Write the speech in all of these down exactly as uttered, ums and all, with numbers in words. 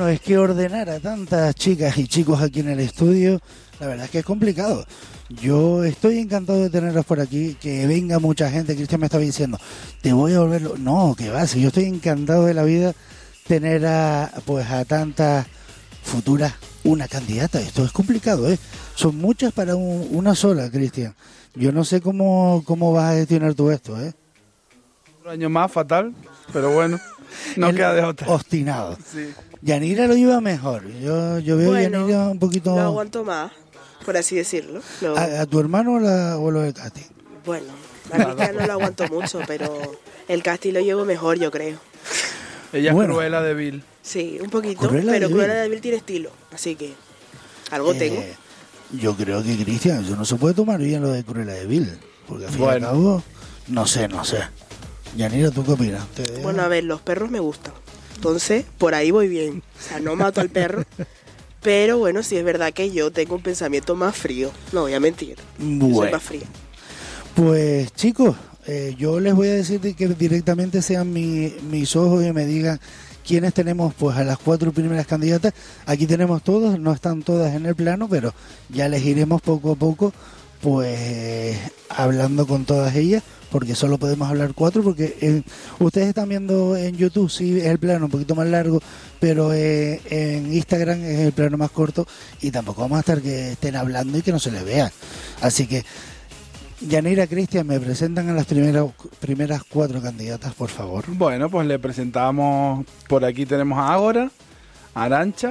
Bueno, es que ordenar a tantas chicas y chicos aquí en el estudio, la verdad es que es complicado. Yo estoy encantado de tenerlos por aquí, que venga mucha gente. Cristian me estaba diciendo, te voy a volver... lo-". No, que va, si yo estoy encantado de la vida tener a, pues, a tantas futuras, una candidata. Esto es complicado, ¿eh? Son muchas para un, una sola, Cristian. Yo no sé cómo, cómo vas a gestionar tú esto, ¿eh? Un año más fatal, pero bueno, no El queda de otra. Obstinado. Sí. Yanira lo lleva mejor. Yo, yo veo Bueno, a Yanira un poquito... Lo aguanto más, por así decirlo. Lo- ¿A, a tu hermano o, la, o lo de Katy? Bueno, a Cristian no lo aguanto mucho, pero el casting lo llevo mejor, yo creo. Ella Bueno. es Cruella de Vil. Sí, un poquito, Cruella pero de Cruella Vil. de Vil tiene estilo, así que algo tengo. Eh, yo creo que, Cristian, eso no se puede tomar bien lo de Cruella de Vil. Porque al fin y al Bueno. cabo, no sé, no sé. Yanira, ¿tú qué opinas? ¿Te- Bueno, a ver, los perros me gustan. Entonces, por ahí voy bien. O sea, no mato al perro. Pero bueno, sí es verdad que yo tengo un pensamiento más frío. No voy a mentir. Yo soy Bueno, más fría. pues chicos, eh, yo les voy a decir de que directamente sean mi- mis ojos y me digan quiénes tenemos pues a las cuatro primeras candidatas. Aquí tenemos todas, no están todas en el plano, pero ya les iremos poco a poco pues hablando con todas ellas, porque solo podemos hablar cuatro, porque eh, ustedes están viendo en YouTube, sí, es el plano un poquito más largo, pero eh, en Instagram es el plano más corto y tampoco vamos a estar que estén hablando y que no se les vea. Así que, Yanira, Cristian, me presentan a las primeras, primeras cuatro candidatas, por favor. Bueno, pues le presentamos, por aquí tenemos a Ágora, a Arancha,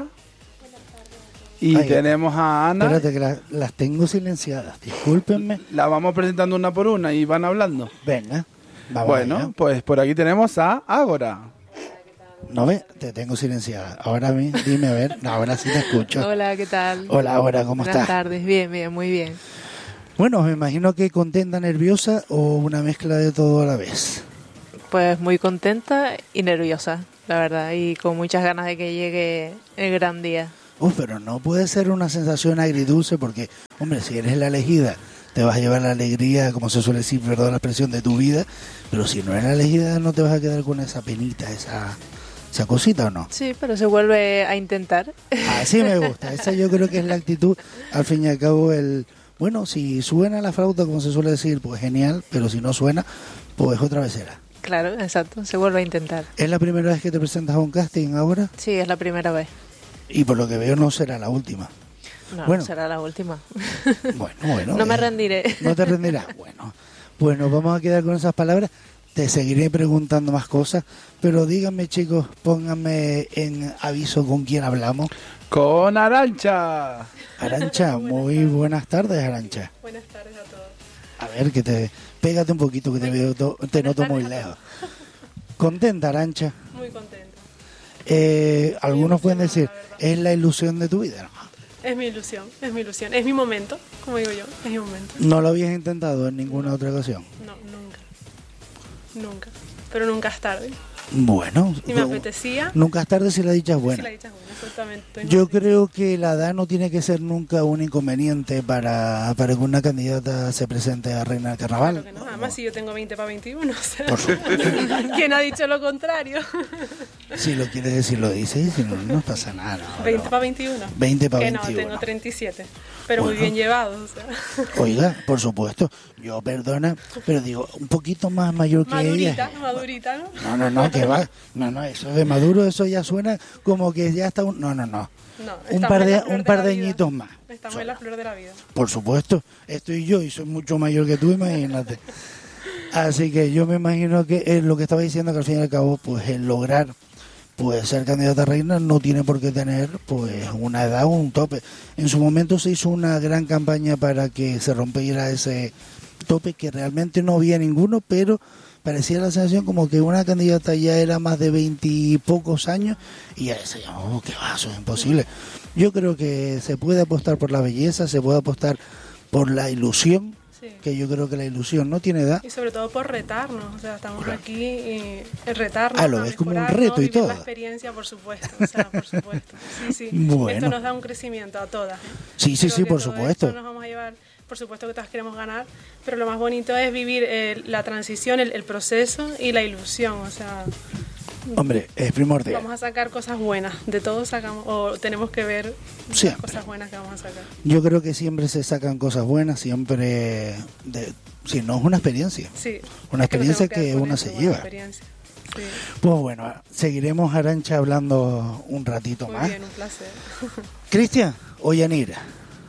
y Ay, tenemos a Ana. Espérate, que la- las tengo silenciadas, discúlpenme. La vamos presentando una por una y van hablando. Venga, vamos Bueno, allá. pues por aquí tenemos a Ágora. No ve, te tengo silenciada. Ahora mi- dime a ver, ahora sí te escucho. Hola, ¿qué tal? Hola, ahora, ¿cómo Buenas estás? tardes, bien, bien, muy bien. Bueno, me imagino que contenta, nerviosa o una mezcla de todo a la vez. Pues muy contenta y nerviosa, la verdad, y con muchas ganas de que llegue el gran día. Uf, pero no puede ser una sensación agridulce porque, hombre, si eres la elegida, te vas a llevar la alegría, como se suele decir, perdón la expresión, de tu vida, pero si no eres la elegida no te vas a quedar con esa penita, esa, esa cosita, ¿o no? Sí, pero se vuelve a intentar. Así me gusta, esa yo creo que es la actitud, al fin y al cabo, el... Bueno, si suena la flauta, como se suele decir, pues genial, pero si no suena, pues otra vez será. Claro, exacto, se vuelve a intentar. ¿Es la primera vez que te presentas a un casting ahora? Sí, es la primera vez. Y por lo que veo no será la última. No, Bueno. será la última. Bueno, bueno. No me eh, rendiré. No te rendirás. Bueno, pues nos vamos a quedar con esas palabras. Te seguiré preguntando más cosas, pero díganme, chicos, pónganme en aviso con quién hablamos. Con Arancha. Arancha, muy buenas tardes, Arancha. Buenas tardes a todos. A ver, que te pégate un poquito, que te veo to- te noto muy lejos. ¿Contenta, Arancha? Muy contenta. Eh, algunos pueden decir, emocionada, la verdad. es la ilusión de tu vida. No, Es mi ilusión, es mi ilusión. Es mi momento, como digo yo, es mi momento. no lo habías intentado en ninguna otra ocasión. No, nunca. Nunca. Pero nunca es tarde. Bueno, Si me no- apetecía, nunca es tarde si la dicha es si buena. la dicha es buena, exactamente. Estoy Yo más- creo que la edad no tiene que ser nunca un inconveniente para, para que una candidata se presente a Reina del Carnaval. Claro que no. Además, si yo tengo veinte para veintiuno, o sea, Por supuesto. ¿quién ha dicho lo contrario? Si lo quieres decir, lo dices, si no, no pasa nada. no, veinte no. para veintiuno. veinte para Que no, veintiuno. tengo treinta y siete. Pero Bueno. muy bien llevados, o sea. Oiga, por supuesto, yo perdona, pero digo, un poquito más mayor que Madurita, ella. madurita, ¿no? No, no, no, que va. No, no, eso de maduro, eso ya suena como que ya está un... No, no, no. No, Un estamos par en de, la flor un par la de vida. añitos más. Estamos en la flor de la vida. Por supuesto, estoy yo y soy mucho mayor que tú, imagínate. Así que yo me imagino que es lo que estaba diciendo, que al fin y al cabo, pues el lograr pues ser candidata a reina no tiene por qué tener pues una edad o un tope. En su momento se hizo una gran campaña para que se rompiera ese tope, que realmente no había ninguno, pero parecía la sensación como que una candidata ya era más de veintipocos años y ya se llamó, oh, qué va, eso es imposible. Yo creo que se puede apostar por la belleza, se puede apostar por la ilusión, Sí. que yo creo que la ilusión no tiene edad. Y sobre todo por retarnos, o sea, estamos aquí y el retarnos. Ah, lo a ves como un mejorarnos, reto y vivir todo. la experiencia, por supuesto, o sea, por supuesto. Sí, sí. Bueno. Esto nos da un crecimiento a todas. ¿eh? Sí, sí, Creo sí, que por todo supuesto. esto nos vamos a llevar, por supuesto que todas queremos ganar, pero lo más bonito es vivir eh, la transición, el, el proceso y la ilusión, o sea, Hombre, es primordial. Vamos a sacar cosas buenas. De todo sacamos, o tenemos que ver Siempre. cosas buenas que vamos a sacar. Yo creo que siempre se sacan cosas buenas, siempre... De, si no, es una experiencia. Sí. Una Es que me experiencia tengo que quedar con uno eso, se buena lleva. experiencia. Sí. Pues bueno, seguiremos, Arantxa, hablando un ratito Muy más. bien, un placer. Cristian o Yanira,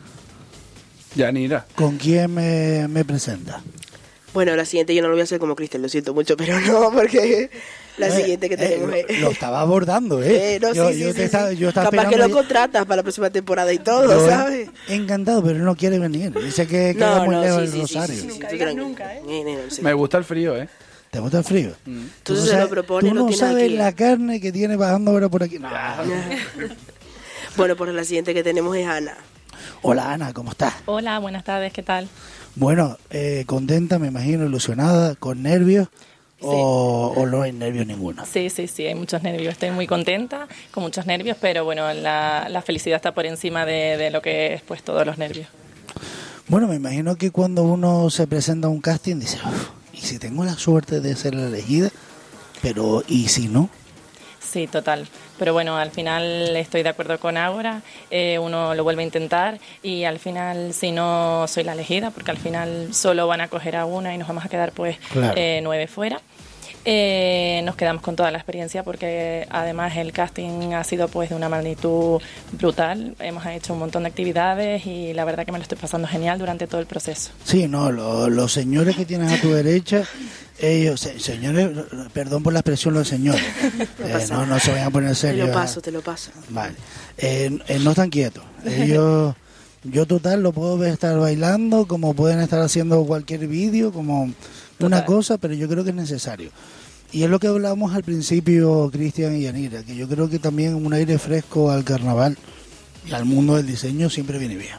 Yanira. ¿con quién me, me presenta? Bueno, la siguiente yo no lo voy a hacer como Cristian, lo siento mucho, pero no, porque la Eh, siguiente que eh, tenemos lo, es... lo estaba abordando, ¿eh? Eh, no, yo, sí, yo sí, te sí, estaba, sí. yo estaba Capaz que esperando lo ahí- contratas para la próxima temporada y todo, yo, ¿sabes? Encantado, pero no quiere venir. Dice que queda muy lejos del Rosario. Nunca tú digas tranquilo. nunca, ¿eh? Eh, no, no, sí. Me gusta el frío, ¿eh? ¿Te gusta el frío? Mm. Tú Entonces no se lo sabes- propone, Tú lo no tiene sabes aquí. la carne que tiene bajando ahora por aquí. No. Bueno, pues la siguiente que tenemos es Ana. Hola, Ana, ¿cómo estás? Hola, buenas tardes, ¿qué tal? Bueno, eh, contenta, me imagino, ilusionada, con nervios. O, o no hay nervios ninguno. Sí, sí, sí, hay muchos nervios. Estoy muy contenta, con muchos nervios, pero bueno, la, la felicidad está por encima de, de lo que es pues todos los nervios. Bueno, me imagino que cuando uno se presenta a un casting dice, "Uf, ¿y si tengo la suerte de ser la elegida? Pero, ¿y si no?" Sí, total. Pero bueno, al final estoy de acuerdo con Ágora, eh, uno lo vuelve a intentar y al final, si no soy la elegida, porque al final solo van a coger a una y nos vamos a quedar pues Claro. eh, nueve fuera. Eh, nos quedamos con toda la experiencia porque además el casting ha sido pues de una magnitud brutal. Hemos hecho un montón de actividades y la verdad que me lo estoy pasando genial durante todo el proceso. Sí, no, lo- los señores que tienes a tu derecha, ellos, se- señores, perdón por la expresión, los señores, eh, no, no se vayan a poner Te serios. lo paso, te lo paso. Vale, eh, eh, no están quietos. Ellos, yo total lo puedo ver estar bailando, como pueden estar haciendo cualquier vídeo, como una Total. cosa, pero yo creo que es necesario. Y es lo que hablábamos al principio, Cristian y Yanira, que yo creo que también un aire fresco al carnaval y al mundo del diseño siempre viene bien.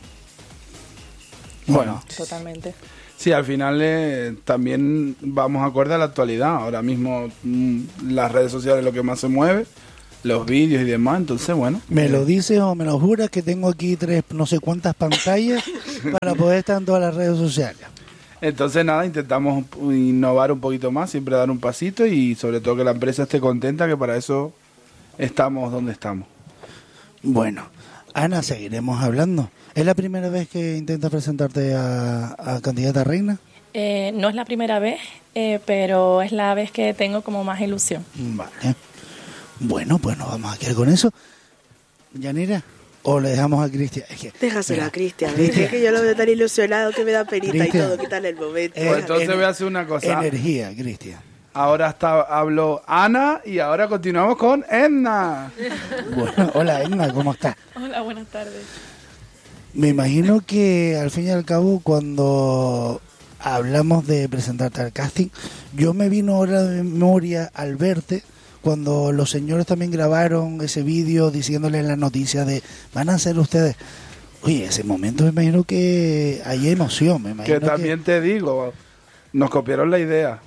Bueno, Totalmente. sí, al final eh, también vamos acorde a la actualidad. Ahora mismo mm, las redes sociales es lo que más se mueve, los vídeos y demás. Entonces, bueno. ¿Me eh, lo dices o me lo juras que tengo aquí tres, no sé cuántas pantallas para poder estar en todas las redes sociales? Entonces, nada, intentamos innovar un poquito más, siempre dar un pasito y sobre todo que la empresa esté contenta, que para eso estamos donde estamos. Bueno, Ana, seguiremos hablando. ¿Es la primera vez que intentas presentarte a, a candidata a reina? Eh, no es la primera vez, eh, pero es la vez que tengo como más ilusión. Vale. Bueno, pues nos vamos a quedar con eso. Yanira, o le dejamos a Cristian. Es que, Déjaselo mira, a Cristian, es que yo lo veo tan ilusionado que me da penita y Cristian. todo, quítale el momento. Eh, Pues entonces ener- voy a hacer una cosa. Energía, Cristian. Ahora está, habló Ana y ahora continuamos con Edna. Bueno, hola Edna, ¿cómo estás? Hola, buenas tardes. Me imagino que al fin y al cabo cuando hablamos de presentarte al casting, yo me vino ahora de memoria al verte cuando los señores también grabaron ese vídeo diciéndoles las noticias de van a ser ustedes. Oye, ese momento me imagino que hay emoción, me imagino Que también te digo, nos copiaron la idea.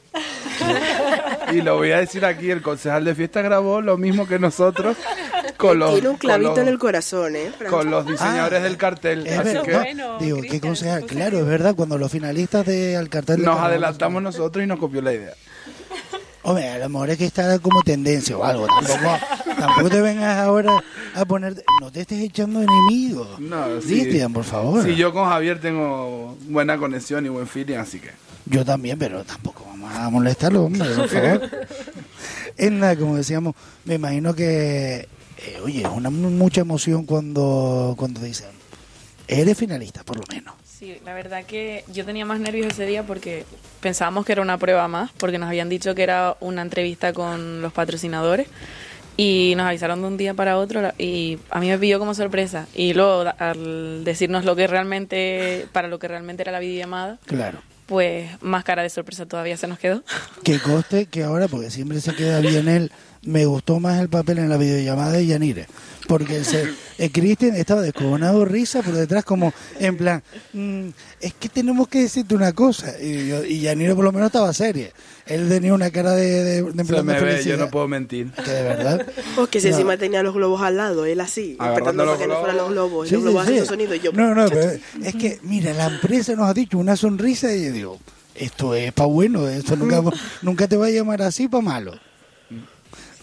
Y lo voy a decir aquí, el concejal de fiesta grabó lo mismo que nosotros con los, Tiene un clavito con los, en el corazón, ¿eh? Fran? con los diseñadores Ah, del cartel. Es Así verdad, que no, bueno, digo, qué Cristian, concejal, cosa claro, que- es verdad, cuando los finalistas de al cartel de nos carnaval- adelantamos nosotros y nos copió la idea. Hombre, a lo mejor es que está como tendencia o algo. Tampoco, tampoco te vengas ahora a poner. No te estés echando enemigos. No, sí. Cristian, por favor. Sí, yo con Javier tengo buena conexión y buen feeling, así que. Yo también, pero tampoco vamos a molestarlo, hombre, por favor. Es nada, como decíamos, me imagino que. eh, oye, es una mu- mucha emoción cuando, cuando dicen. Eres finalista, por lo menos. Sí, la verdad que yo tenía más nervios ese día porque pensábamos que era una prueba más, porque nos habían dicho que era una entrevista con los patrocinadores y nos avisaron de un día para otro y a mí me pilló como sorpresa. Y luego da- al decirnos lo que realmente, para lo que realmente era la videollamada, Claro. pues más cara de sorpresa todavía se nos quedó. Que coste que ahora, porque siempre se queda bien él, me gustó más el papel en la videollamada de Yanire. Porque se, el Cristian estaba descojonado de risa por detrás, como en plan, mm, es que tenemos que decirte una cosa. Y, yo, y Yanire por lo menos estaba seria. Él tenía una cara de, de, de en Se plan de me ve, yo felicidad. no puedo mentir. Que de verdad. Oh, que si No. encima tenía los globos al lado, él así, Agarrando apretando los para que no fueran los globos. globos. Y Sí, los sí, globos sí. haciendo sonido y yo... No, no, pero es que, mira, la empresa nos ha dicho una sonrisa y yo digo, esto es para bueno, esto nunca, nunca te va a llamar así para malo.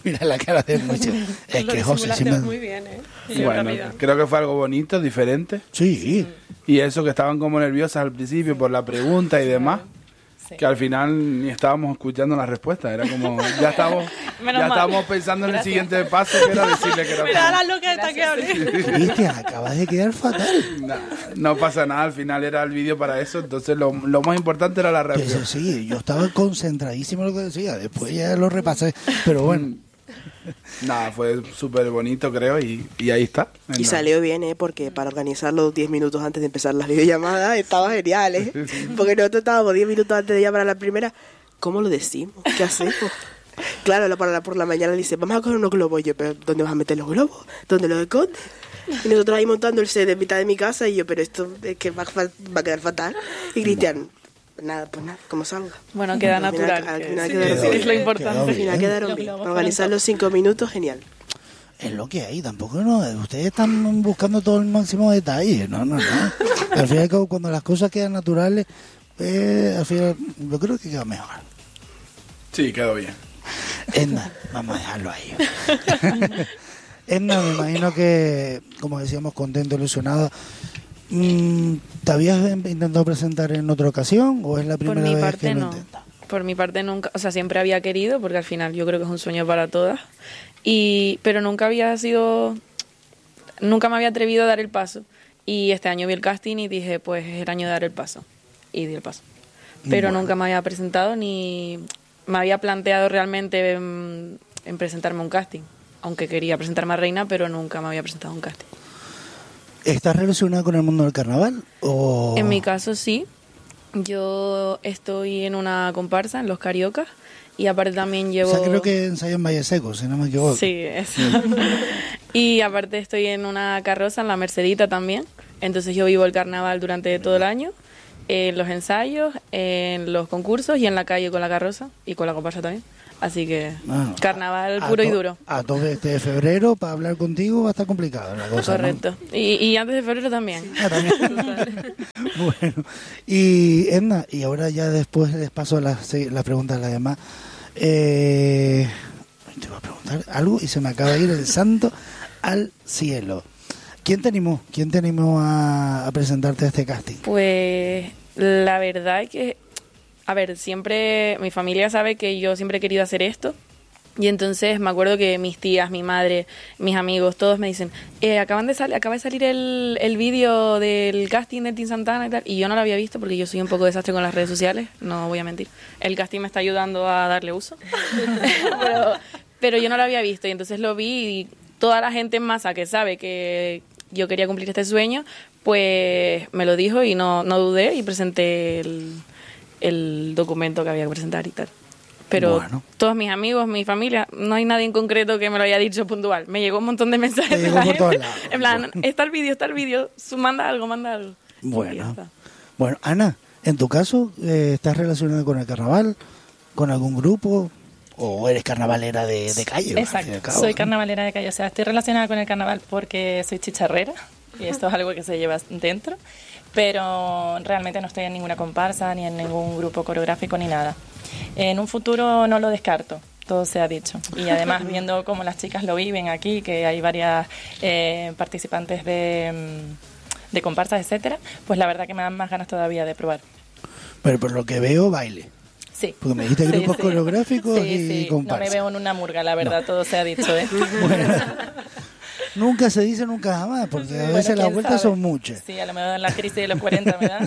Mira la cara de Mucho. Es Lo que José, disimulaste sí me... muy bien, ¿eh? Sí, Bueno, rápido. creo que fue algo bonito, diferente. Sí, Y eso que estaban como nerviosas al principio por la pregunta y demás, Sí. que al final ni estábamos escuchando la respuesta. Era como, ya estábamos, Menos ya mal. estábamos pensando en el Gracias. siguiente paso, que era decirle que era Mira fan. la loca esta que hablé. Cristian, acabas de quedar fatal. No, no pasa nada, al final era el vídeo para eso, entonces lo, lo más importante era la Que reacción. eso sí, yo estaba concentradísimo en lo que decía, después ya lo repasé, pero bueno, Nada, fue súper bonito, creo, y, y ahí está. Y salió bien, ¿eh? Porque para organizarlo diez minutos antes de empezar las videollamadas estaba genial, ¿eh? Porque nosotros estábamos diez minutos antes de llamar a la primera. ¿Cómo lo decimos? ¿Qué hacemos? Claro, la- para la, por la mañana le dice, vamos a coger unos globos. Y yo, ¿pero dónde vas a meter los globos? ¿Dónde los escondes? Y nosotros ahí montando el set en mitad de mi casa. Y yo, pero esto es que va, a fa- va a quedar fatal. Y Cristian, nada, pues nada, como salga. Bueno, queda Al final- natural. al que final sí, queda es bien. lo Quedó importante. Al bien. final quedaron Los bien. globos Organizar fueron los cinco minutos, genial. es lo que hay, tampoco no, ustedes están buscando todo el máximo detalle, no, no, no. Al fin y al cabo, cuando las cosas quedan naturales, eh, al final, yo creo que queda mejor. Sí, quedó bien. Edna, vamos a dejarlo ahí. Edna, me imagino que, como decíamos, contento, ilusionado. Mm, ¿Te habías intentado presentar en otra ocasión o es la Por primera mi vez parte que lo no. intentas? Por mi parte nunca, o sea, siempre había querido, porque al final yo creo que es un sueño para todas. Y pero nunca había sido, nunca me había atrevido a dar el paso. Y este año vi el casting y dije, pues es el año de dar el paso. Y di el paso. Pero Bueno. nunca me había presentado ni me había planteado realmente en, en presentarme a un casting. Aunque quería presentarme a Reina, pero nunca me había presentado a un casting. ¿Estás relacionada con el mundo del carnaval? O... En mi caso sí. Yo estoy en una comparsa en los Cariocas y aparte también llevo... O sea, creo que ensayo en Valle Seco, si no me equivoco. Sí, eso. Y aparte estoy en una carroza en la Mercedita también. Entonces yo vivo el carnaval durante todo el año, en los ensayos, en los concursos y en la calle con la carroza y con la comparsa también. Así que Bueno, carnaval a- a puro y to- duro. A todo este febrero, para hablar contigo va a estar complicado la cosa, ¿no? Correcto. Y, y antes de febrero también. Ah, también. Bueno, y Edna, y ahora ya después les paso las, sí, las preguntas a las demás. Eh, te iba a preguntar algo y se me acaba de ir el santo al cielo. ¿Quién te animó? ¿Quién te animó a, a presentarte a este casting? Pues la verdad es que, a ver, siempre mi familia sabe que yo siempre he querido hacer esto. Y entonces me acuerdo que mis tías, mi madre, mis amigos, todos me dicen, eh, acaban de sal acaba de salir el, el vídeo del casting de Team Santana y tal. Y yo no lo había visto porque yo soy un poco desastre con las redes sociales, no voy a mentir. El casting me está ayudando a darle uso. pero, pero yo no lo había visto y entonces lo vi y toda la gente en masa que sabe que yo quería cumplir este sueño, pues me lo dijo y no, no dudé y presenté el, el documento que había que presentar y tal. Pero Bueno. todos mis amigos, mi familia, no hay nadie en concreto que me lo haya dicho puntual. Me llegó un montón de mensajes Te de llegó la por todos gente. lados. En plan, está el vídeo, está el vídeo, su- manda algo, manda algo. Y ya Bueno, está. bueno, Ana, en tu caso, eh, ¿estás relacionada con el carnaval? ¿Con algún grupo? ¿O eres carnavalera de, de calle? al fin y al Exacto, cabo, soy ¿no? carnavalera de calle, o sea, estoy relacionada con el carnaval porque soy chicharrera y esto es algo que se lleva dentro, pero realmente no estoy en ninguna comparsa, ni en ningún grupo coreográfico, ni nada. En un futuro no lo descarto, todo se ha dicho. Y además viendo cómo las chicas lo viven aquí, que hay varias eh, participantes de, mm, de comparsas, etcétera, pues la verdad que me dan más ganas todavía de probar. Pero por lo que veo, baile. Sí. Porque me dijiste grupos coreográficos sí, y sí. comparsas. No me veo en una murga, la verdad, todo se ha dicho, ¿eh? Bueno, nunca se dice nunca jamás, porque a Bueno, veces las quién vueltas sabe. son muchas. Sí, a lo mejor en la crisis de los cuarenta, ¿verdad?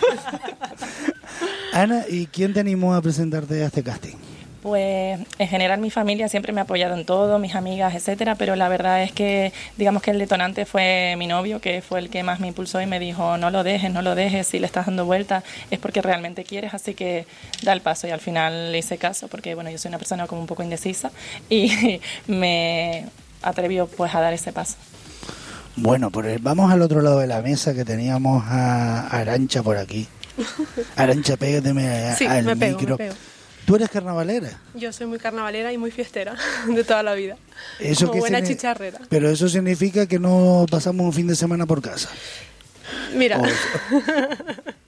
Ana, ¿y quién te animó a presentarte a este casting? Pues en general mi familia siempre me ha apoyado en todo, mis amigas, etcétera, pero la verdad es que digamos que el detonante fue mi novio, que fue el que más me impulsó y me dijo, no lo dejes, no lo dejes, si le estás dando vuelta es porque realmente quieres, así que da el paso. Y al final le hice caso porque bueno, yo soy una persona como un poco indecisa y me atrevió pues a dar ese paso. Bueno, pues vamos al otro lado de la mesa que teníamos a Arancha por aquí. Arancha, pégateme Sí, al me pego, micro. me pego. ¿Tú eres carnavalera? Yo soy muy carnavalera y muy fiestera de toda la vida. Eso Como que buena signi- chicharrera. Pero eso significa que no pasamos un fin de semana por casa. Mira, O-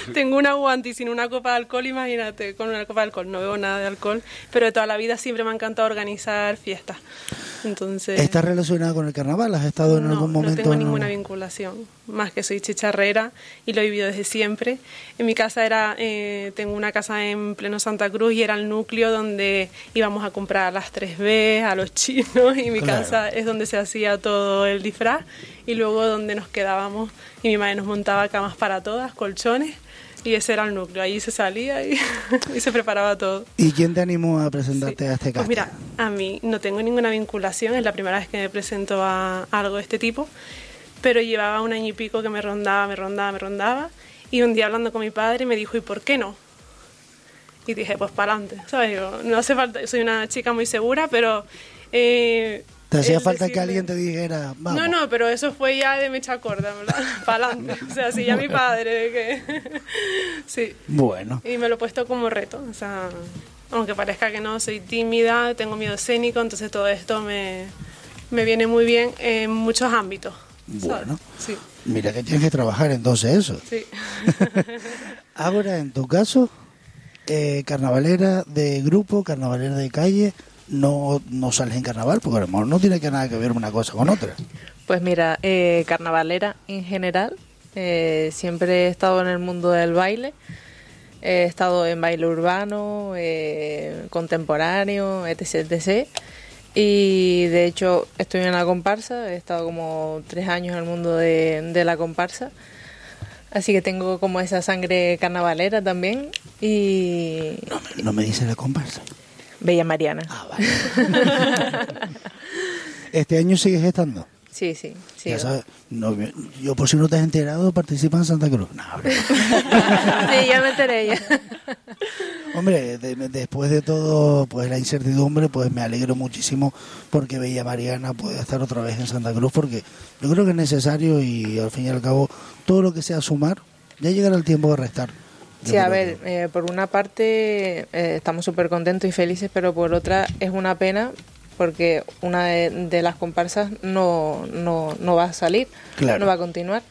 Tengo una guanti sin una copa de alcohol, imagínate, con una copa de alcohol. No bebo nada de alcohol, pero de toda la vida siempre me ha encantado organizar fiestas. Entonces, ¿estás relacionada con el carnaval? ¿Has estado en no, algún momento? No tengo en ninguna un- vinculación, más que soy chicharrera y lo he vivido desde siempre. En mi casa era, eh, tengo una casa en pleno Santa Cruz y era el núcleo donde íbamos a comprar a las tres B, a los chinos, y mi Claro. casa es donde se hacía todo el disfraz y luego donde nos quedábamos y mi madre nos montaba camas para todas, colchones, y ese era el núcleo. Ahí se salía y, y se preparaba todo. ¿Y quién te animó a presentarte Sí. a este Pues casting? mira, a mí no tengo ninguna vinculación, es la primera vez que me presento a algo de este tipo, pero llevaba un año y pico que me rondaba, me rondaba, me rondaba, y un día hablando con mi padre me dijo, ¿y por qué no? Y dije, pues para adelante, ¿sabes? Yo, no hace falta, soy una chica muy segura, pero... Eh, ¿Te hacía el falta que decirle- alguien te dijera, vamos? No, no, pero eso fue ya de mecha corta, ¿verdad? Para adelante. O sea, sí, ya mi padre, de que... sí. Bueno, Y me lo he puesto como reto, o sea, aunque parezca que no, soy tímida, tengo miedo escénico, entonces todo esto me, me viene muy bien en muchos ámbitos. ¿sabes? Bueno. Sí, mira que tienes que trabajar entonces eso. sí. Ahora, en tu caso, eh, carnavalera de grupo, carnavalera de calle, no, no sales en carnaval, porque a lo mejor no tiene que nada que ver una cosa con otra. Pues mira, eh, carnavalera en general, eh, siempre he estado en el mundo del baile, he estado en baile urbano, eh, contemporáneo, etc, etcétera. Y de hecho estoy en la comparsa, he estado como tres años en el mundo de, de la comparsa, así que tengo como esa sangre carnavalera también. Y No me, no me dices la comparsa. Bella Mariana. Ah, vale. ¿Este año sigues estando? Sí, sí, sí. Ya sabes, no, yo por si no te has enterado, participa en Santa Cruz. No, hombre. Sí, ya me enteré ya. Hombre, de- después de todo, pues la incertidumbre, pues me alegro muchísimo porque Bella Mariana puede estar otra vez en Santa Cruz, porque yo creo que es necesario y al fin y al cabo todo lo que sea sumar, ya llegará el tiempo de restar. Yo Sí, a creo ver, que- eh, por una parte eh, estamos súper contentos y felices, pero por otra es una pena porque una de, de las comparsas no, no, no va a salir, Claro. no va a continuar.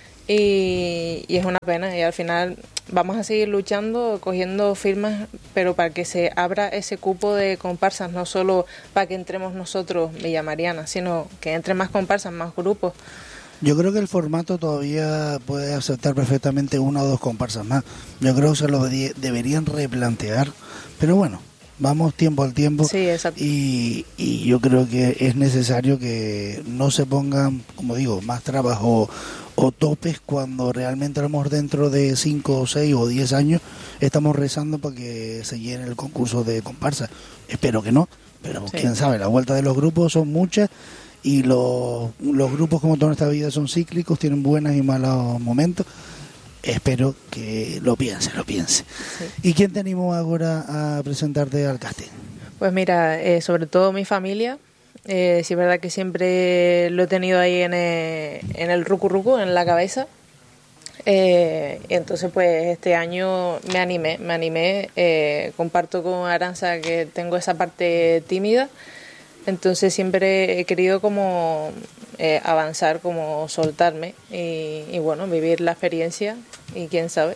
Y, y es una pena y al final vamos a seguir luchando, cogiendo firmas, pero para que se abra ese cupo de comparsas, no solo para que entremos nosotros, Villa Mariana, sino que entre más comparsas, más grupos. Yo creo que el formato todavía puede aceptar perfectamente una o dos comparsas más. Yo creo que se lo de- deberían replantear, pero bueno, vamos tiempo al tiempo. Sí, exacto. Y, y yo creo que es necesario que no se pongan, como digo, más trabas o, o topes cuando realmente a lo mejor dentro de cinco o seis o diez años estamos rezando para que se llene el concurso de comparsa. Espero que no, pero Sí. quién sabe, la vuelta de los grupos son muchas y los, los grupos, como toda esta vida, son cíclicos, tienen buenos y malos momentos. Espero que lo piense, lo piense. ¿Y quién te animó ahora a presentarte al casting? Pues mira, eh, sobre todo mi familia. Eh, sí es verdad que siempre lo he tenido ahí en el, en el rucu rucu, en la cabeza. Eh, y entonces pues este año me animé, me animé. Eh, comparto con Aranza que tengo esa parte tímida. Entonces siempre he querido como eh, avanzar, como soltarme y, y bueno, vivir la experiencia y quién sabe.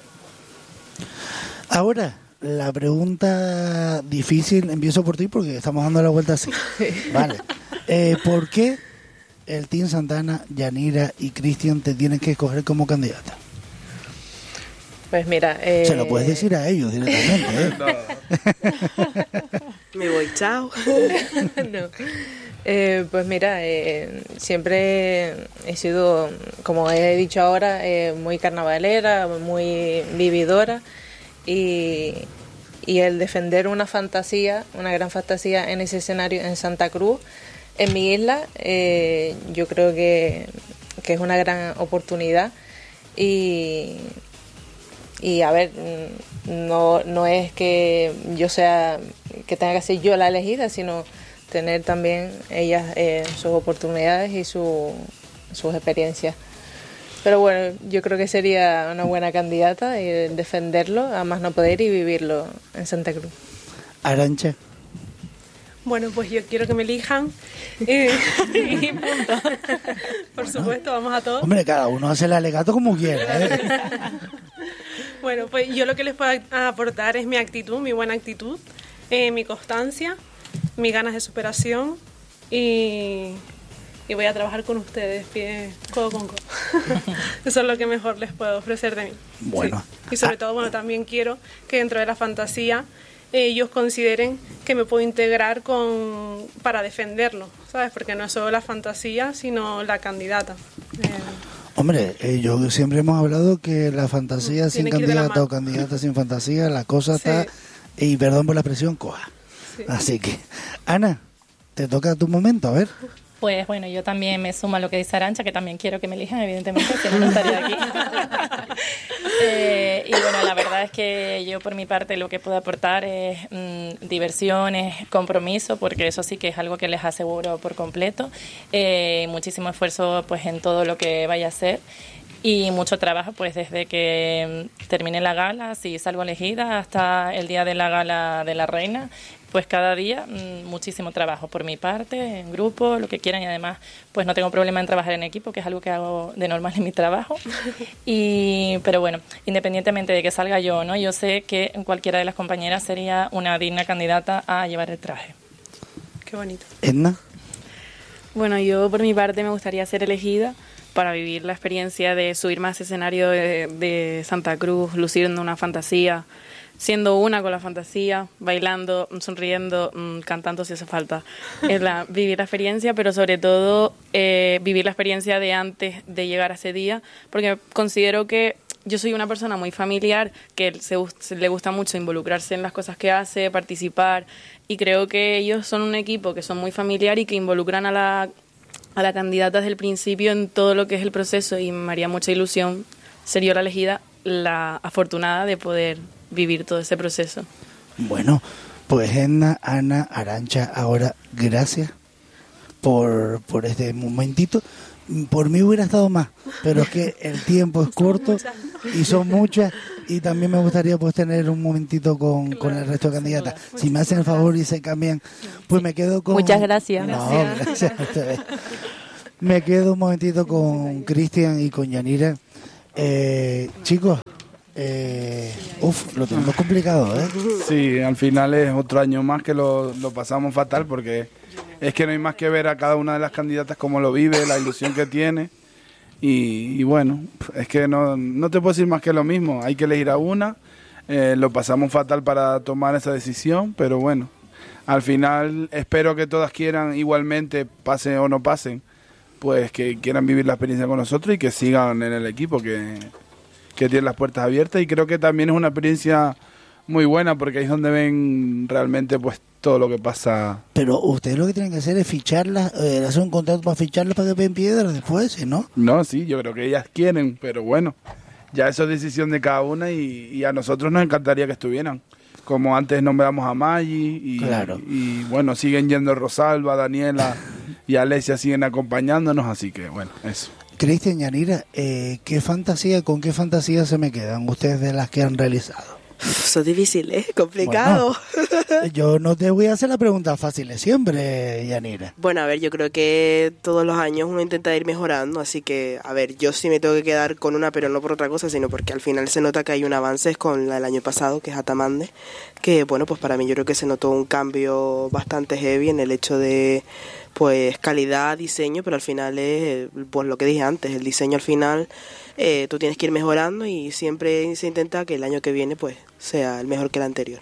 Ahora, la pregunta difícil, empiezo por ti porque estamos dando la vuelta así. Vale. Eh, ¿Por qué el Team Santana, Yanira y Cristian te tienen que escoger como candidata? Pues mira... Eh, Se lo puedes decir a ellos directamente, ¿eh? Me voy, chao. No. Eh, pues mira, eh, siempre he sido, como he dicho ahora, eh, muy carnavalera, muy vividora y, y el defender una fantasía, una gran fantasía en ese escenario en Santa Cruz, en mi isla, eh, yo creo que, que es una gran oportunidad y... Y a ver, no, no es que yo sea, que tenga que ser yo la elegida, sino tener también ellas eh, sus oportunidades y su, sus experiencias. Pero bueno, yo creo que sería una buena candidata y defenderlo, a más no poder y vivirlo en Santa Cruz. Arancha. Bueno, pues yo quiero que me elijan. Eh, y punto. Por supuesto, vamos a todos. Hombre, cada uno hace el alegato como quiera, ¿eh? Bueno, pues yo lo que les puedo aportar es mi actitud, mi buena actitud, eh, mi constancia, mis ganas de superación y, y voy a trabajar con ustedes, pie, codo con codo. Eso es lo que mejor les puedo ofrecer de mí. Bueno. Sí. Y sobre todo, bueno, también quiero que dentro de la fantasía eh, ellos consideren que me puedo integrar con para defenderlo, ¿sabes? Porque no es solo la fantasía, sino la candidata. Eh, Hombre, eh, yo siempre hemos hablado que la fantasía sin Tiene que ir de la candidata mano. o candidata sin fantasía, la cosa Sí. está, y perdón por la expresión, coja. Sí. Así que, Ana, te toca tu momento, a ver. Pues bueno, yo también me sumo a lo que dice Arantxa, que también quiero que me elijan, evidentemente, si no, no estaría aquí. eh, y bueno, la verdad es que yo por mi parte lo que puedo aportar es mmm, diversión, es compromiso, porque eso sí que es algo que les aseguro por completo. Eh, muchísimo esfuerzo pues en todo lo que vaya a hacer. Y mucho trabajo, pues desde que termine la gala, si salgo elegida, hasta el día de la gala de la reina, pues cada día mmm, muchísimo trabajo por mi parte, en grupo, lo que quieran, y además pues no tengo problema en trabajar en equipo, que es algo que hago de normal en mi trabajo. Y pero bueno, independientemente de que salga yo o no, yo sé que cualquiera de las compañeras sería una digna candidata a llevar el traje. Qué bonito. Edna. Bueno, yo por mi parte me gustaría ser elegida para vivir la experiencia de subirme a ese escenario de, de Santa Cruz, luciendo una fantasía, siendo una con la fantasía, bailando, sonriendo, mmm, cantando si hace falta. Es la, vivir la experiencia, pero sobre todo eh, vivir la experiencia de antes de llegar a ese día, porque considero que yo soy una persona muy familiar, que se, se le gusta mucho involucrarse en las cosas que hace, participar, y creo que ellos son un equipo que son muy familiar y que involucran a la a la candidata desde el principio en todo lo que es el proceso, y me haría mucha ilusión ser yo la elegida, la afortunada de poder vivir todo ese proceso. Bueno, pues Edna, Ana, Arantxa, ahora gracias por, por este momentito. Por mí hubiera estado más, pero es que el tiempo es corto y son muchas, y también me gustaría pues tener un momentito con, claro, con el resto de candidatas. Si me hacen el favor y se cambian, pues me quedo con... Muchas gracias. No, gracias a ustedes. Me quedo un momentito con Cristian y con Yanira. Eh, chicos, eh, uf, lo tenemos complicado, ¿eh? Sí, al final es otro año más que lo, lo pasamos fatal, porque es que no hay más que ver a cada una de las candidatas cómo lo vive, la ilusión que tiene. Y, y bueno, es que no, no te puedo decir más que lo mismo. Hay que elegir a una. Eh, lo pasamos fatal para tomar esa decisión, pero bueno, al final espero que todas quieran igualmente, pasen o no pasen, pues que quieran vivir la experiencia con nosotros y que sigan en el equipo, que, que tienen las puertas abiertas. Y creo que también es una experiencia muy buena, porque ahí es donde ven realmente pues todo lo que pasa. Pero ustedes lo que tienen que hacer es ficharlas, eh, hacer un contrato para ficharlas para que peguen piedras después, ¿no? No, sí, yo creo que ellas quieren, pero bueno, ya eso es decisión de cada una, y, y a nosotros nos encantaría que estuvieran. Como antes nombramos a Maggi y, claro. y bueno, siguen yendo Rosalba, Daniela y Alesia siguen acompañándonos, así que bueno, eso. Cristian, Yanira, eh, ¿qué fantasía, con qué fantasía se me quedan ustedes de las que han realizado? Eso es difícil, ¿eh? Complicado. Bueno, yo no te voy a hacer la pregunta fácil siempre, Yanira. Bueno, a ver, yo creo que todos los años uno intenta ir mejorando, así que, a ver, yo sí me tengo que quedar con una, pero no por otra cosa, sino porque al final se nota que hay un avance con la del año pasado, que es Atamande, que, bueno, pues para mí yo creo que se notó un cambio bastante heavy en el hecho de, pues, calidad, diseño, pero al final es, pues, lo que dije antes, el diseño al final... Eh, tú tienes que ir mejorando, y siempre se intenta que el año que viene pues sea el mejor que el anterior.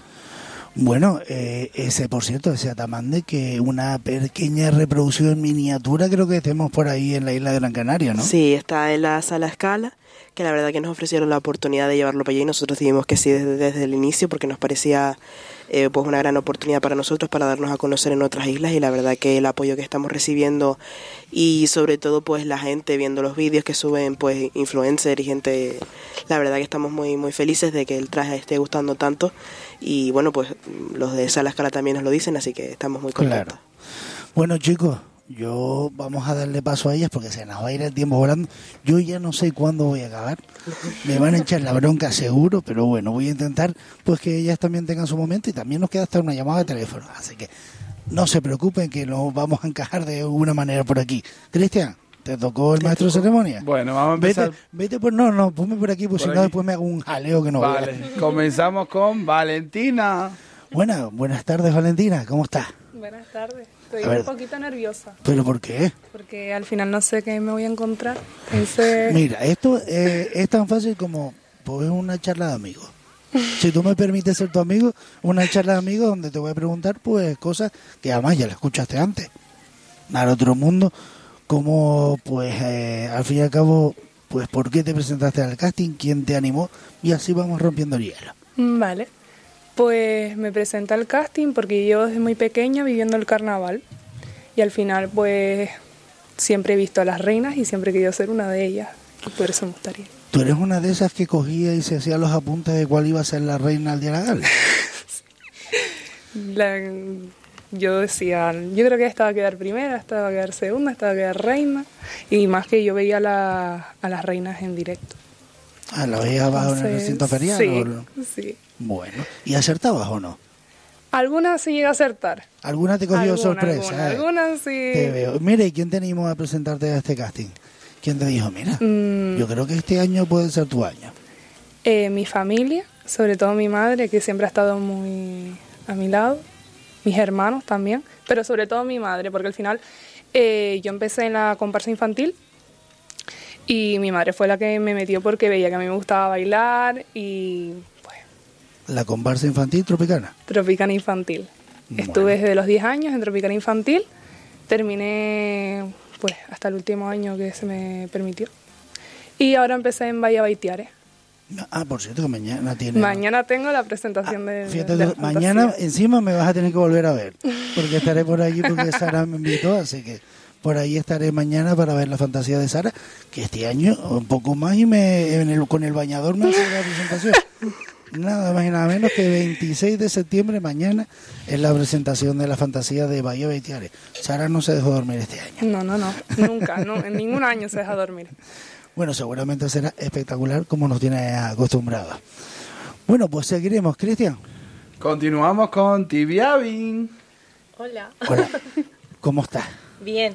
Bueno, eh, ese por cierto, ese Atamande, que una pequeña reproducción en miniatura creo que tenemos por ahí en la isla de Gran Canaria, ¿no? Sí, está en la Sala Scala, que la verdad que nos ofrecieron la oportunidad de llevarlo para allí, y nosotros dijimos que sí desde, desde el inicio, porque nos parecía eh, pues una gran oportunidad para nosotros para darnos a conocer en otras islas, y la verdad que el apoyo que estamos recibiendo, y sobre todo pues la gente viendo los vídeos que suben pues influencers y gente, la verdad que estamos muy muy felices de que el traje esté gustando tanto, y bueno, pues los de Sala Scala también nos lo dicen, así que estamos muy contentos. Claro. Bueno, chicos, yo vamos a darle paso a ellas porque se nos va a ir el tiempo volando. Yo ya no sé cuándo voy a acabar. Me van a echar la bronca seguro, pero bueno, voy a intentar pues que ellas también tengan su momento, y también nos queda hasta una llamada de teléfono. Así que no se preocupen, que nos vamos a encajar de alguna manera por aquí. Cristian, ¿Te tocó el maestro de ceremonia? Bueno, vamos a empezar. Vete, vete pues no, no, ponme por aquí, pues Por si no aquí. después me hago un jaleo que no Vale, veas. comenzamos con Valentina. Buena, buenas tardes, Valentina, ¿cómo estás? Buenas tardes. Estoy A ver. un poquito nerviosa ¿Pero por qué? porque al final no sé qué me voy a encontrar. Pensé... Mira, esto eh, es tan fácil como pues una charla de amigos. Si tú me permites ser tu amigo, una charla de amigos donde te voy a preguntar pues cosas que además ya la escuchaste antes. Al otro mundo, como pues eh, al fin y al cabo, pues por qué te presentaste al casting, quién te animó y así vamos rompiendo el hielo. Mm, Vale. Pues me presenté al casting porque yo desde muy pequeña viviendo el carnaval y al final pues siempre he visto a las reinas y siempre he querido ser una de ellas y por eso me gustaría. ¿Tú eres una de esas que cogía y se hacía los apuntes de cuál iba a ser la reina al día de la gala? La- yo decía, yo creo que esta va a quedar primera, esta va a quedar segunda, esta va a quedar reina y más que yo veía a, la- a las reinas en directo. Ah, ¿la veías abajo en el Entonces, recinto ferial? Sí, ¿O- sí. Bueno, ¿y acertabas o no? Algunas sí llega a acertar. ¿Alguna te cogió Alguna, sorpresa? alguna, eh? algunas sí. Te veo. Mira, ¿y quién te animó a presentarte a este casting? ¿Quién te dijo, mira, Mm. yo creo que este año puede ser tu año? Eh, mi familia, sobre todo mi madre, que siempre ha estado muy a mi lado, mis hermanos también, pero sobre todo mi madre, porque al final eh, yo empecé en la comparsa infantil y mi madre fue la que me metió porque veía que a mí me gustaba bailar y pues La comparsa infantil tropicana. Tropicana Infantil. Bueno. Estuve desde los diez años en Tropicana Infantil, terminé pues hasta el último año que se me permitió y ahora empecé en Bahía Baitiares. Ah, por cierto que mañana tiene... Mañana tengo la presentación de, Ah, Fíjate, de la tú, mañana fantasía. encima me vas a tener que volver a ver, porque estaré por allí porque Sara me invitó, así que por ahí estaré mañana para ver la fantasía de Sara, que este año un poco más y me en el, con el bañador me hace la presentación. Nada más y nada menos que veintiséis de septiembre, mañana, es la presentación de la fantasía de Bahía Baitiares. Sara no se dejó dormir este año. No, no, no, nunca, no, en ningún año se deja dormir. Bueno, seguramente será espectacular como nos tiene acostumbrados. Bueno, pues seguiremos, Cristian. Continuamos con Tibiabin. Hola. Hola, ¿cómo estás? Bien.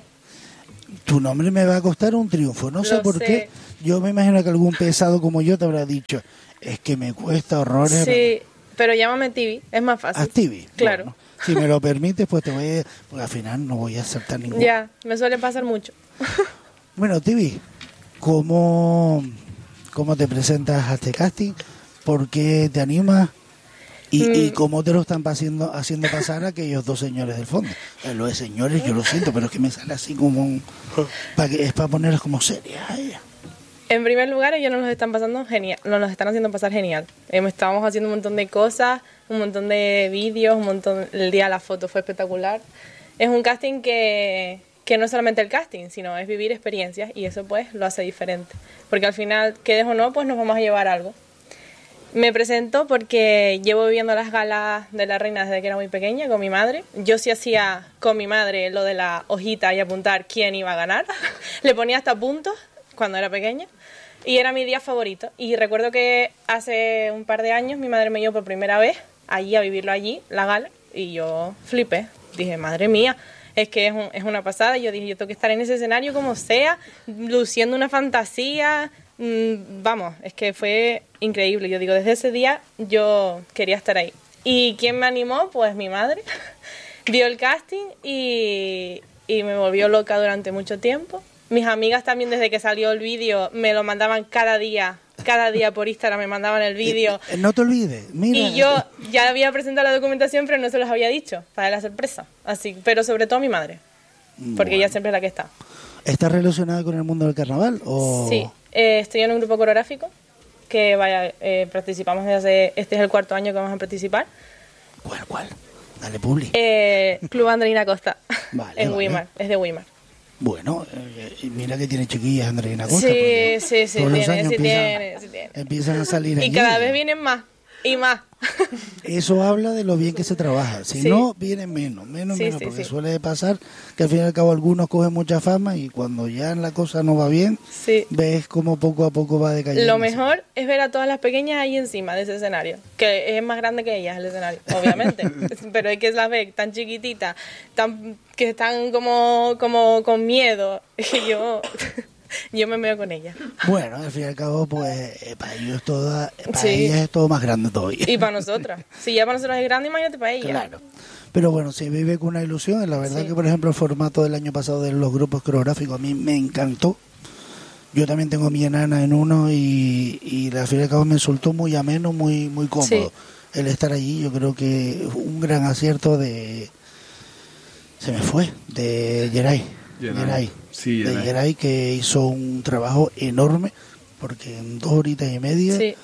Tu nombre me va a costar un triunfo, no sé Lo por sé. qué. Yo me imagino que algún pesado como yo te habrá dicho, es que me cuesta horrores. Sí, pero llámame Tibi, es más fácil. ¿A Tibi? Claro. Bueno, si me lo permites, pues te voy a... Porque al final no voy a aceptar ningún... Ya, me suele pasar mucho. Bueno, Tibi, ¿cómo, ¿cómo te presentas a este casting? ¿Por qué te animas? ¿Y, Mm. y cómo te lo están haciendo, haciendo pasar a aquellos dos señores del fondo? Eh, lo de señores yo lo siento, pero es que me sale así como... un- para que, es para ponerlos como serias a ella. En primer lugar, ellos nos los están pasando genial, nos los están haciendo pasar genial. Eh, estábamos haciendo un montón de cosas, un montón de vídeos, un montón. El día de la foto fue espectacular. Es un casting que, que no es solamente el casting, sino es vivir experiencias y eso pues lo hace diferente. Porque al final, quedes o no, pues nos vamos a llevar algo. Me presento porque llevo viviendo las galas de la reina desde que era muy pequeña con mi madre. Yo sí hacía con mi madre lo de la hojita y apuntar quién iba a ganar. Le ponía hasta puntos cuando era pequeña y era mi día favorito. Y recuerdo que hace un par de años mi madre me llevó por primera vez allí a vivirlo allí, la gala, y yo flipé. Dije, madre mía, es que es, un- es una pasada. Y yo dije, yo tengo que estar en ese escenario como sea, luciendo una fantasía. Mm, Vamos, es que fue increíble. Yo digo, desde ese día yo quería estar ahí. ¿Y quién me animó? Pues mi madre. Vio el casting y, y me volvió loca durante mucho tiempo. Mis amigas también, desde que salió el vídeo, me lo mandaban cada día. Cada día por Instagram me mandaban el vídeo. Eh, no te olvides, mira. Y yo ya había presentado la documentación, pero no se los había dicho, para la sorpresa. Así, pero sobre todo mi madre, porque Bueno. ella siempre es la que está. ¿Estás relacionada con el mundo del carnaval? O... Sí, eh, estoy en un grupo coreográfico que vaya, eh, participamos desde hace, este es el cuarto año que vamos a participar. ¿Cuál, cuál? Dale, Publi. Eh, Club Andreina Costa, Vale, en vale. Weimar, es de Weimar. Bueno, eh, y mira que tiene chiquillas Andreina Costa. Sí, porque sí, sí, todos los tiene, años sí empiezan, tiene, sí tiene. empiezan a salir Y allí. cada vez vienen más. y más. Eso habla de lo bien que se trabaja. Si Sí. no, viene menos, menos, Sí, menos, sí, porque sí. suele pasar que al fin y al cabo algunos cogen mucha fama y cuando ya la cosa no va bien, Sí. ves como poco a poco va decayendo. Lo mejor es ver a todas las pequeñas ahí encima de ese escenario, que es más grande que ellas el escenario, obviamente, pero es que las ve tan chiquititas, tan, que están como, como con miedo, y yo, yo me veo con ellas. Bueno, al fin y al cabo, pues eh, para ellos es todo, para Sí. ellas es todo más grande todavía. Y para nosotras, si ya para nosotros es grande, imagínate para ellas. Claro. Pero bueno, se vive con una ilusión. La verdad Sí. que, por ejemplo, el formato del año pasado de los grupos coreográficos a mí me encantó. Yo también tengo a mi enana en uno y, y al fin y al cabo me resultó muy ameno, muy muy cómodo Sí. el estar allí. Yo creo que un gran acierto de... Se me fue, de Geray. Geray. Geray. Sí, de Geray. Geray, que hizo un trabajo enorme, porque en dos horitas y media Sí.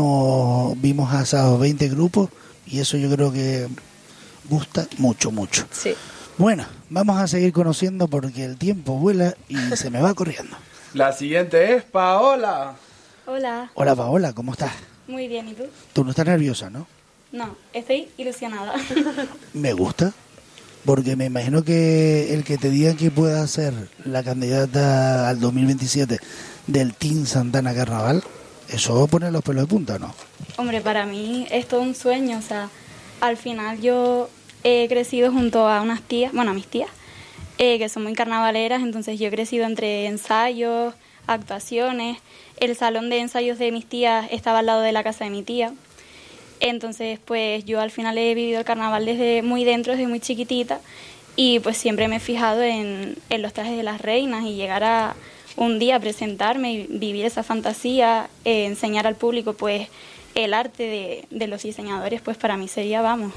nos vimos a esos veinte grupos y eso yo creo que gusta mucho, mucho. Sí. Bueno, vamos a seguir conociendo porque el tiempo vuela y se me va corriendo. La siguiente es Paola. Hola, Hola Paola, ¿cómo estás? muy bien, ¿y tú? Tú no estás nerviosa, ¿no? No, estoy ilusionada. Me gusta, porque me imagino que el que te digan que pueda ser la candidata al dos mil veintisiete del Team Santana Carnaval, eso pone los pelos de punta, ¿no? Hombre, para mí es todo un sueño, o sea, al final yo he crecido junto a unas tías, bueno, a mis tías, eh, que son muy carnavaleras, entonces yo he crecido entre ensayos, actuaciones. El salón de ensayos de mis tías estaba al lado de la casa de mi tía. Entonces, pues yo al final he vivido el carnaval desde muy dentro, desde muy chiquitita, y pues siempre me he fijado en, en los trajes de las reinas y llegar a un día a presentarme y vivir esa fantasía, eh, enseñar al público pues el arte de, de los diseñadores, pues para mí sería, vamos,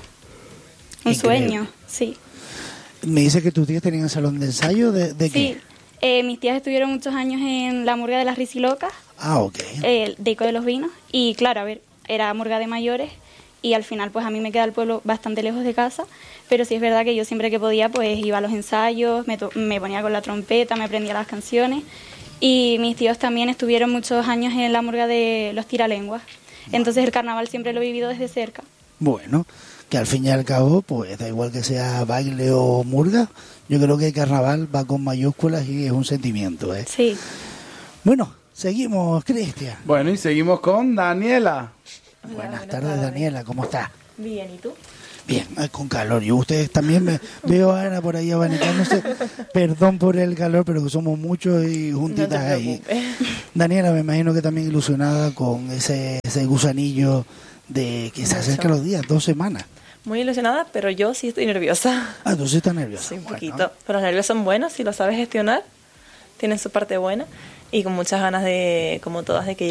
un Increíble. sueño, sí. Me dice que tus tías tenían salón de ensayo, ¿de, de Sí, qué? eh, mis tías estuvieron muchos años en la murga de las Risilocas, Ah, ok. el Deico de los Vinos, y claro, a ver, era murga de mayores y al final pues a mí me queda el pueblo bastante lejos de casa, pero sí es verdad que yo siempre que podía pues iba a los ensayos, me, to- me ponía con la trompeta, me aprendía las canciones y mis tíos también estuvieron muchos años en la murga de los tiralenguas, entonces el carnaval siempre lo he vivido desde cerca. Bueno, que al fin y al cabo, pues da igual que sea baile o murga, yo creo que el carnaval va con mayúsculas y es un sentimiento, ¿eh? Sí. Bueno, seguimos, Cristian. Bueno, y seguimos con Daniela. Buenas tardes, Daniela, ¿cómo estás? Bien, ¿y tú? Bien, ay, con calor. Y ustedes también me veo a Ana por ahí abanicándose. Perdón por el calor, pero que somos muchos y juntitas No te ahí. preocupes. Daniela, me imagino que también ilusionada con ese, ese gusanillo de que se Mucho. acercan los días, dos semanas. Muy ilusionada, pero yo sí estoy nerviosa. Ah, entonces estás nerviosa. Sí, un Bueno, poquito. Pero los nervios son buenos si lo sabes gestionar. Tienen su parte buena. Y con muchas ganas de, como todas, de que